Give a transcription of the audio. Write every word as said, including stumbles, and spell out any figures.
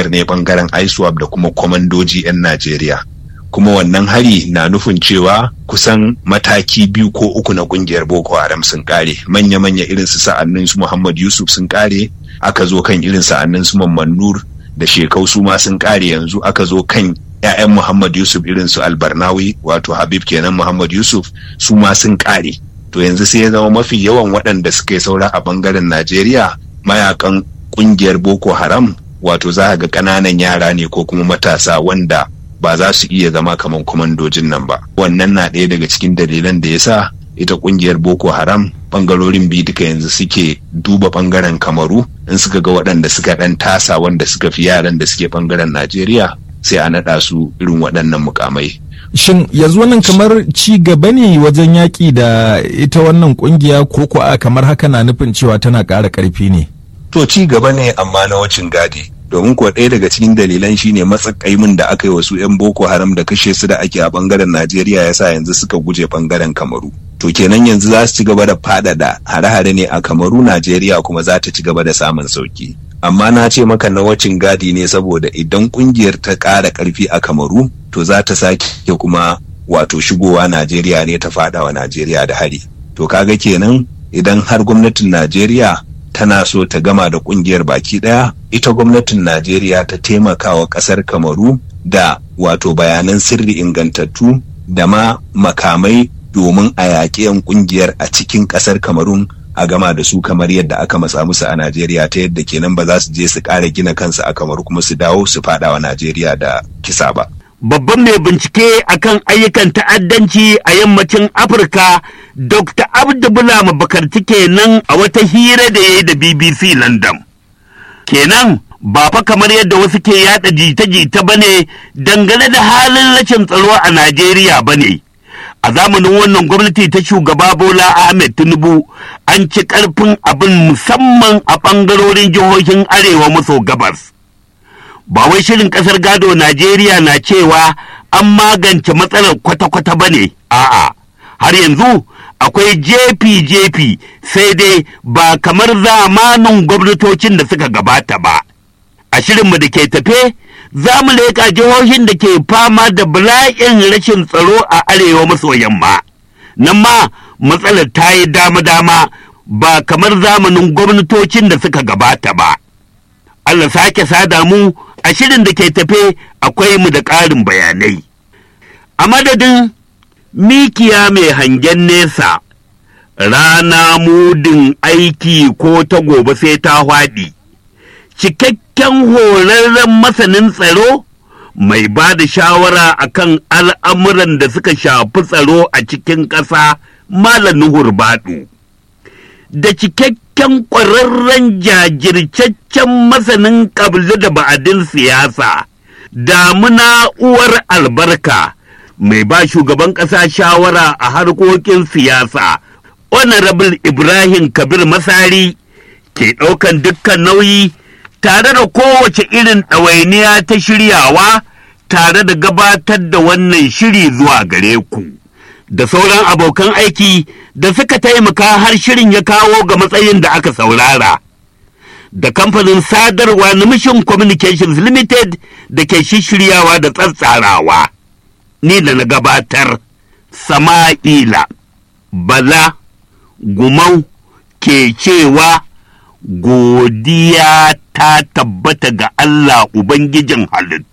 kungiyar ne bangaren ISWAP da kuma kwamandoji 'yan Najeriya. Kuma wannan hari na nufin cewa kusan mataki biyu ko uku na kungiyar Boko Haram sun kare. Manya-manya irin su sa'annin su Muhammad Yusuf sun kare, aka zo kan irin sa'annin su Mamman Nur da Shekau su ma sun kare, yanzu aka zo kan 'ya'yan Muhammad Yusuf irin su Albarnawi wato Habib kenan Muhammad Yusuf su ma sun kare. To yanzu sai ya zama mafi yawan waɗanda suka yi saura a bangaren Najeriya mayakan kungiyar Boko Haram, wato za ga ƙananan yara ne ko kuma matasa wanda ba za su iya zama kamar kwamandojin nan ba. Wannan na ɗaya daga cikin dalilan da ya sa ita kungiyar Boko Haram bangarorin biyu duka yanzu suke duba bangaren Kamaru, in suka ga waɗanda suka ɗan tasa wanda suka fi yaran da suke bangaren Najeriya sai a naɗa su irin waɗannan mukamai. Shin yanzu wannan kamar ci gaba ne wajen yaƙi da ita wannan ƙungiya ko ko a kamar haka na nufin cewa tana ƙara ƙarfi ne? To ci gaba ne amma na wacin gadi. Domin kuwa ɗaya daga cikin dalilan shine matsakaimin da aka yi wasu 'yan Boko Haram da kashe su da ake a ɓangaren Najeriya ya sa yanzu suka guje ɓangaren Kamaru. To kenan yanzu za su ci gaba da faɗaɗa hare-hare ne a Kamaru, Najeriya kuma za ta ci gaba da samun sauki. Amma na ce maka na wacin gadi ne saboda idan kungiyar ta ƙara ƙarfi a Kamaru to za ta sake kuma wato shigowa Najeriya ne ta faɗa wa Najeriya da hari. To kaga kenan idan har gwamnatin Najeriya tana so ta gama da kungiyar baki ɗaya, ita gwamnatin Najeriya ta taimaka wa ƙasar Kamaru da wato bayanan sirri ingantattu da ma makamai domin a yaƙi 'yan kungiyar a cikin ƙasar Kamarun, a gama da su kamar yadda aka matsa musu a Najeriya, ta yadda kenan ba za su je su ƙara gina kansu a Kamaru kuma su dawo su faɗa wa Najeriya da kisa ba. Babban mai bincike akan ayyukan ta'addanci a yammacin Afirka, Dokta Abdu Bulama Bakarti kenan a wata hira da ya yi da B B C London. Kenan ba fa kamar yadda wasu ke yada jita-jita bane dangane da halin rashin tsaro a Najeriya bane. A zamanin wannan gwamnati ta shugaba Bola Ahmed Tinubu an ci ƙarfin abin musamman a ɓangarorin jihohin Arewa maso gabas. Ba wai shirin ƙasar gado Najeriya na cewa an magance matsalar kwata-kwata ba ne, a'a, har yanzu akwai jefi-jefi sai dai ba kamar zamanin gwamnatocin da suka gabata ba. A shirinmu da ke tafe, za mu leƙa jihohin da ke fama da bala'in rashin tsaro a arewa maso yamma. Nan ma matsalar ta yi dama-dama ba kamar zamanin gwamnatocin da suka gabata ba. Allah sake sada mu a shirin da ke tafe, akwai mu da ƙarin bayanai. A madadin mikiya mai hangen nesa, rana mudin aiki ko ta gobe sai ta hwaɗi. Cikakken horarren masanin tsaro mai ba da shawara akan al'amuran da suka shafi tsaro a cikin ƙasa, Malam Nuhur Baɗu, da cikakken ƙwararren jajircaccen masanin ƙabli da ba'adin siyasa, Damuna Uwar Albarka, mai ba shugaban ƙasa shawara a harkokin siyasa, Honorable Ibrahim Kabir Masari, ke ɗaukan dukkan nauyi tare da kowace irin ɗawainiya ta shiryawa tare da gabatar da wannan shiri zuwa gare ku. Da sauran abokan aiki da suka taimaka har shirin ya kawo ga matsayin da aka saurara. Da kamfanin sadarwa na Mission Communications Limited da ke shiryawa da tsatsarawa. Ni da na gabatar, Sama'ila Bala Gumau ke cewa godiya ta tabbata ga Allah Ubangijin halittu.